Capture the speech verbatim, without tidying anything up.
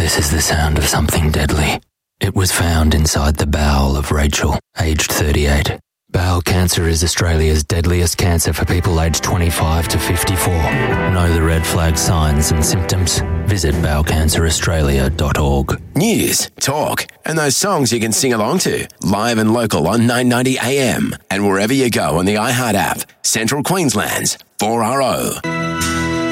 This is the sound of something deadly. It was found inside the bowel of Rachel, aged thirty-eight. Bowel cancer is Australia's deadliest cancer for people aged twenty-five to fifty-four. Know the red flag signs and symptoms? Visit bowel cancer australia dot org. News, talk, and those songs you can sing along to. Live and local on nine ninety A M and wherever you go on the iHeart app. Central Queensland's four R O.